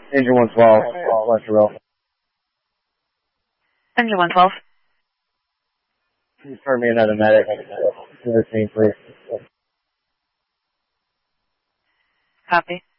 Engine 112, Western Rail. Engine 112. Can you turn me another medic to the scene, please? Copy.